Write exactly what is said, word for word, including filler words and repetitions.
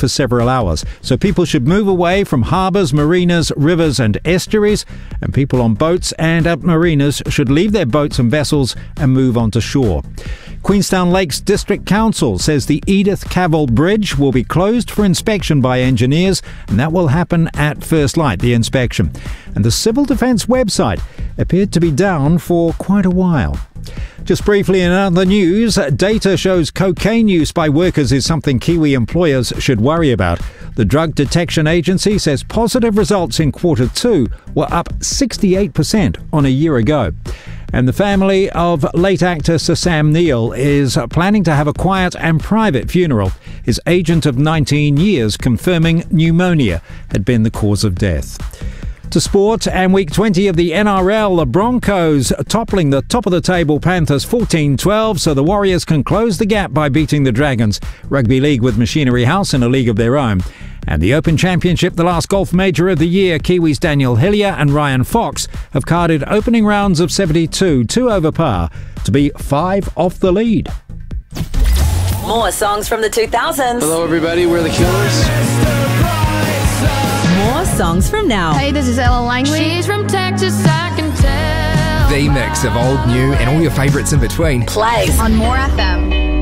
for several hours. So people should move away from harbours, marinas, rivers and estuaries, and people on boats and at marinas should leave their boats and vessels and move onto shore. Queenstown Lakes District Council says the Edith Cavell Bridge will be closed for inspection by engineers, and that will happen at first light, the inspection. And the Civil Defence website appeared to be down for quite a while. Just briefly in other news, data shows cocaine use by workers is something Kiwi employers should worry about. The Drug Detection Agency says positive results in quarter two were up sixty-eight percent on a year ago. And the family of late actor Sir Sam Neill is planning to have a quiet and private funeral. His agent of nineteen years confirming pneumonia had been the cause of death. To sport, and week twenty of the N R L, the Broncos toppling the top-of-the-table Panthers fourteen twelve, so the Warriors can close the gap by beating the Dragons. Rugby League with Machinery House in a league of their own. And the Open Championship, the last golf major of the year, Kiwis Daniel Hillier and Ryan Fox have carded opening rounds of seventy-two, two over par, to be five off the lead. More songs from the two thousands. Hello everybody, we're the Killers. More songs from now. Hey, this is Ella Langley. She's from Texas, I can tell. The mix of old, new and all your favourites in between. Plays On More F M.